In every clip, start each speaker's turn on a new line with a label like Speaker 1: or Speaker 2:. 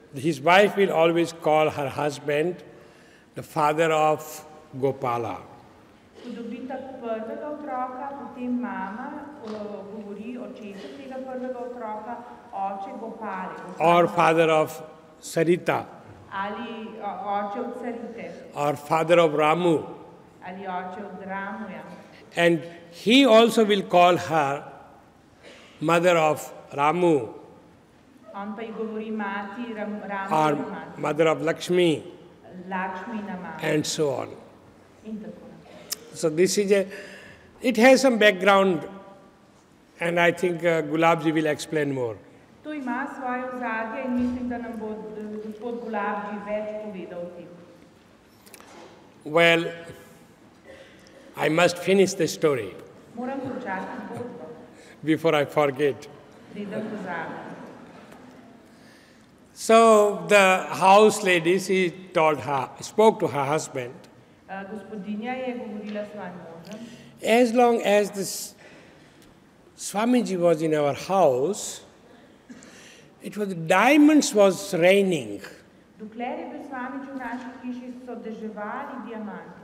Speaker 1: his wife will always call her husband the father of Gopala.
Speaker 2: Ko dobita prvega otroka, potem mama govori očetu tega prvega otroka, oče Gopale.
Speaker 1: Or father of Sarita.
Speaker 2: Ali oče od Sarite.
Speaker 1: Or father of Ramu.
Speaker 2: Ali oče od Ramuja.
Speaker 1: And he also will call her mother of Ramu.
Speaker 2: On pa ji govori mati Ramu.
Speaker 1: Or mother of Lakshmi.
Speaker 2: Lakshmina mama.
Speaker 1: And so on.
Speaker 2: In tako.
Speaker 1: So this is it has some background, and I think Gulabji will explain more.
Speaker 2: To ima svoje ozadje in mislim, da nam bo gospod Gulabji več povedal o tem.
Speaker 1: Well, I must finish the story
Speaker 2: Moram končati zgodbo,
Speaker 1: before I forget.
Speaker 2: preden pozabim.
Speaker 1: So the house lady, she spoke to her husband.
Speaker 2: Gospodinja je govorila s svojim možem.
Speaker 1: As long as this Swamiji was in our house, it was diamonds was raining.
Speaker 2: Dokler je bil Swamiji v naši hiši, so deževali diamanti.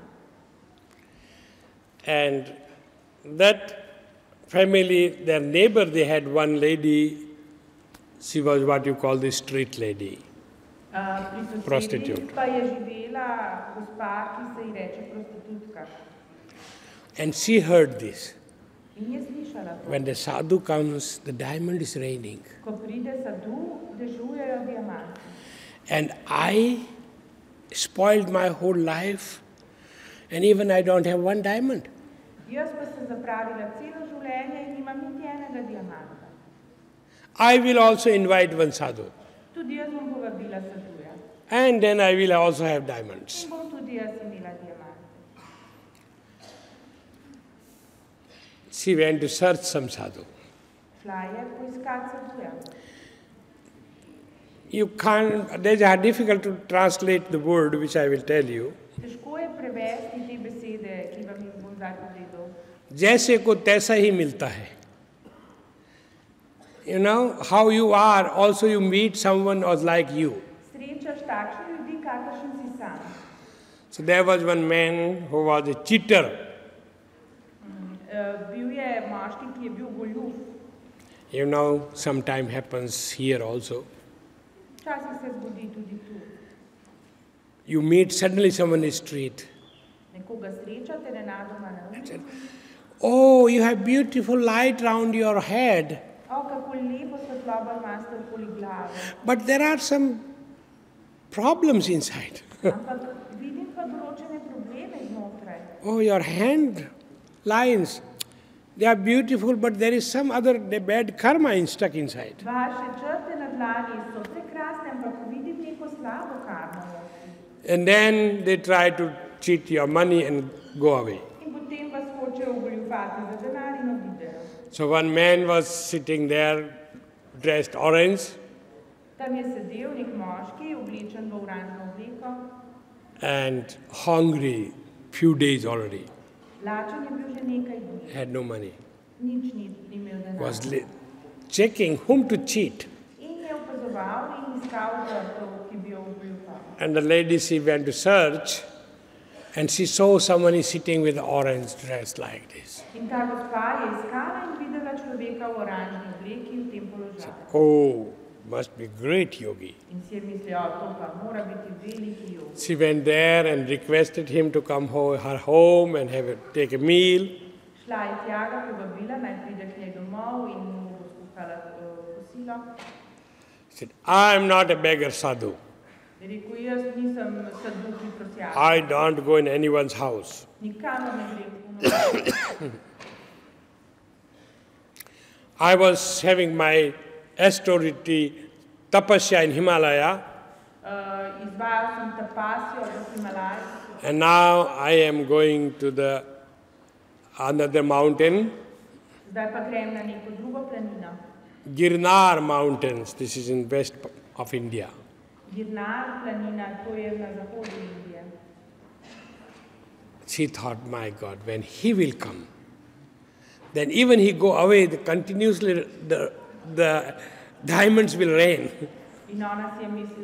Speaker 1: And that family, their neighbor, they had one lady, she was what you call the street lady. Prostitute.
Speaker 2: Pa je živela gospa, ki se ji reče prostitutka.
Speaker 1: And she heard this.
Speaker 2: In je slišala to.
Speaker 1: When the sadhu comes, the diamond is raining.
Speaker 2: Ko pride sadhu, dežujejo diamanti.
Speaker 1: And I spoiled my whole life, and even I don't have one diamond.
Speaker 2: Jaz pa sem zapravila celo življenje in nimam niti enega diamanta.
Speaker 1: I will also invite one sadhu.
Speaker 2: Tudi jaz bom povabila sadhuja.
Speaker 1: And then I will also have diamonds.
Speaker 2: In bom tudi jaz imela diamante.
Speaker 1: She went to search some sadhu.
Speaker 2: Šla je poiskat sadhuja.
Speaker 1: You can't, there's a difficult to translate the word which I will tell you.
Speaker 2: Težko je prevesti te besede, ki vam jih bom zdaj povedal.
Speaker 1: जैसे को तैसा ही मिलता है. You know, how you are, also you meet someone who was like you.
Speaker 2: Srečaš takšne ljudi, kakršen si sam.
Speaker 1: So there was one man who was a cheater.
Speaker 2: Bil je moški, ki je bil goljuf.
Speaker 1: You know, sometime happens here also.
Speaker 2: Včasih se zgodi tudi tu.
Speaker 1: You meet suddenly someone in the street.
Speaker 2: Nekoga srečate nenadoma na ulici.
Speaker 1: Oh, you have beautiful light round your head.
Speaker 2: O, kako lepo svetlobo imate okoli glave.
Speaker 1: But there are some problems inside.
Speaker 2: Ampak vidim pa določene probleme znotraj.
Speaker 1: Oh, your hand lines, they are beautiful, but there is some other bad karma stuck inside.
Speaker 2: Vaše črte na dlani so vse krasne, ampak vidim neko slabo karmo.
Speaker 1: And then they try to cheat your money and go away.
Speaker 2: In potem vas hočejo ogoljufati za denar in odidejo.
Speaker 1: So one man was sitting there, dressed orange,
Speaker 2: Tam je sedel nek moški, oblečen v oranžno obleko.
Speaker 1: and hungry, few days already,
Speaker 2: Lačen je bil že nekaj dni.
Speaker 1: had no money.
Speaker 2: Nič ni imel
Speaker 1: Was
Speaker 2: denarja.
Speaker 1: checking whom to cheat.
Speaker 2: In je opazoval in iskal žrtev, ki bi jo ogoljufal.
Speaker 1: And the lady, she went to search, and she saw someone is sitting with orange dress like this.
Speaker 2: In ta gospa je iskala in videla človeka v oranžni obleki v tem položaju.
Speaker 1: Oh, must be great yogi.
Speaker 2: In si je mislil, to pa mora biti veliki jog.
Speaker 1: She went there and requested him to come her home and take a meal.
Speaker 2: Šla je tja, ga povabila, naj pride k njej domov in mu bo skuhala kosilo.
Speaker 1: She said, I am not a beggar sadhu.
Speaker 2: Je rekel, jaz nisem sadhu, ki prosjača.
Speaker 1: I don't go in anyone's house.
Speaker 2: Nikamor ne grem.
Speaker 1: I was having my austerity tapasya in Himalaya,
Speaker 2: Izvajal sem tapasjo v Himalajih.
Speaker 1: and now I am going to another mountain,
Speaker 2: Zdaj pa grem na neko drugo planino.
Speaker 1: Girnar Mountains. This is in west of India.
Speaker 2: Girnar planina, to je na zahodu Indije.
Speaker 1: She thought, my God, when he will come, then even he go away, continuously the diamonds will rain.
Speaker 2: In ona si je mislila,